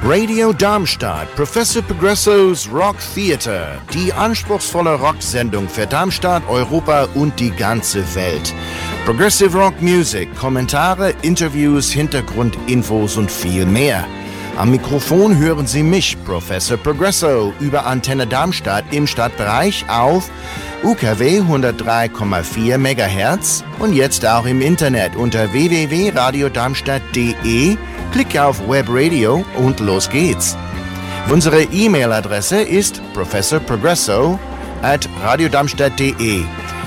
Radio Darmstadt, Professor Progresso's Rock Theater, die anspruchsvolle Rocksendung für Darmstadt, Europa und die ganze Welt. Progressive Rock Music, Kommentare, Interviews, Hintergrundinfos und viel mehr. Am Mikrofon hören Sie mich, Professor Progresso, über Antenne Darmstadt im Stadtbereich auf UKW 103,4 MHz und jetzt auch im Internet unter www.radiodarmstadt.de. Klick auf Webradio und los geht's. Unsere E-Mail-Adresse ist professorprogresso@radiodarmstadt.de.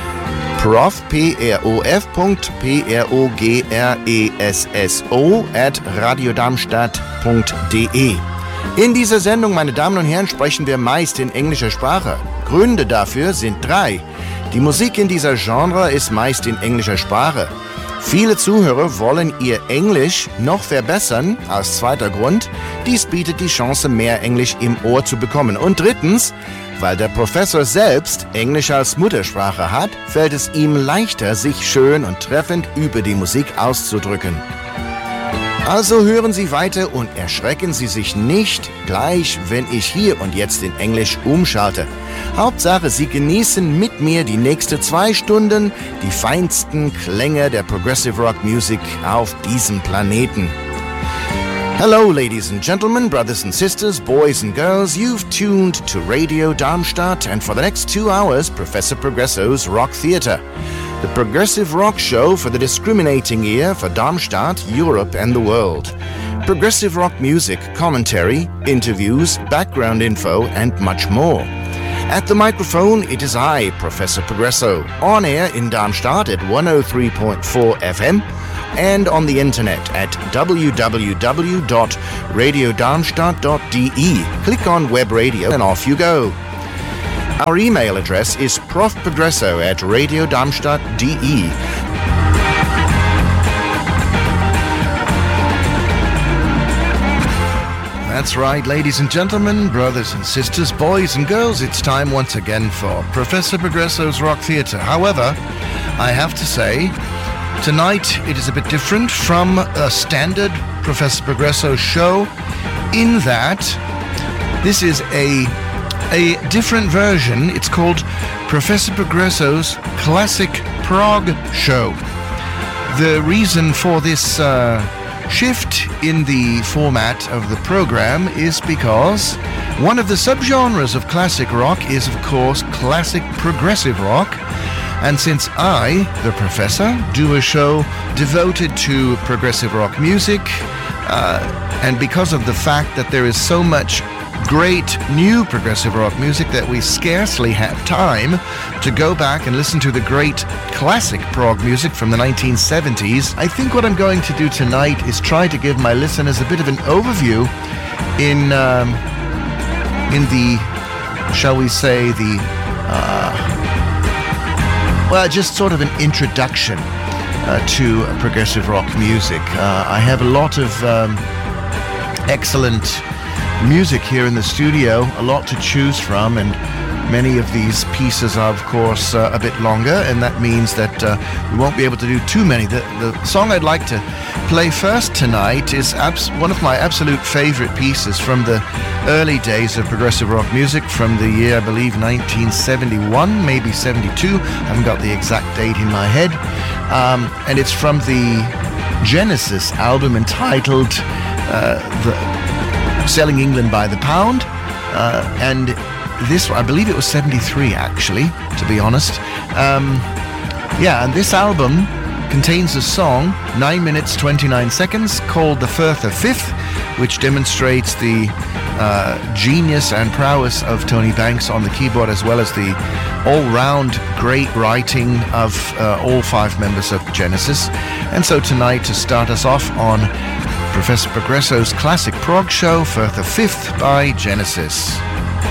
prof.progresso@radiodarmstadt.de. In dieser Sendung, meine Damen und Herren, sprechen wir meist in englischer Sprache. Gründe dafür sind 3. Die Musik in dieser Genre ist meist in englischer Sprache. Viele Zuhörer wollen ihr Englisch noch verbessern. Als zweiter Grund, dies bietet die Chance, mehr Englisch im Ohr zu bekommen. Und drittens, weil der Professor selbst Englisch als Muttersprache hat, fällt es ihm leichter, sich schön und treffend über die Musik auszudrücken. Also hören Sie weiter und erschrecken Sie sich nicht gleich, wenn ich hier und jetzt in Englisch umschalte. Hauptsache, Sie genießen mit mir die nächsten 2 Stunden die feinsten Klänge der Progressive Rock Music auf diesem Planeten. Hello, ladies and gentlemen, brothers and sisters, boys and girls. You've tuned to Radio Darmstadt, and for the next 2 hours, Professor Progresso's Rock Theater, the progressive rock show for the discriminating ear for Darmstadt, Europe, and the world. Progressive rock music, commentary, interviews, background info, and much more. At the microphone, it is I, Professor Progresso, on air in Darmstadt at 103.4 FM and on the internet at www.radiodarmstadt.de. Click on Web Radio and off you go. Our email address is profprogresso@radiodarmstadt.de. That's right, ladies and gentlemen, brothers and sisters, boys and girls, it's time once again for Professor Progresso's Rock Theater. However, I have to say, tonight it is a bit different from a standard Professor Progresso show in that this is a different version. It's called Professor Progresso's Classic Prog Show. The reason for this shift in the format of the program is because one of the subgenres of classic rock is, of course, classic progressive rock. And since I, the professor, do a show devoted to progressive rock music, and because of the fact that there is so much great new progressive rock music that we scarcely have time to go back and listen to the great classic prog music from the 1970s, I think what I'm going to do tonight is try to give my listeners a bit of an overview in the, shall we say, the just sort of an introduction to progressive rock music. I have a lot of excellent music here in the studio, a lot to choose from, and many of these pieces are, of course, a bit longer, and that means that we won't be able to do too many. The song I'd like to play first tonight is one of my absolute favorite pieces from the early days of progressive rock music, from the year, I believe, 1971, maybe 72. I haven't got the exact date in my head. And it's from the Genesis album entitled Selling England by the Pound, and this, I believe it was 73 actually, to be honest. And this album contains a song, 9 minutes 29 seconds, called The Further Fifth, which demonstrates the genius and prowess of Tony Banks on the keyboard, as well as the all-round great writing of all 5 members of Genesis. And so tonight, to start us off on Professor Progresso's Classic Prog Show, Further Fifth by Genesis.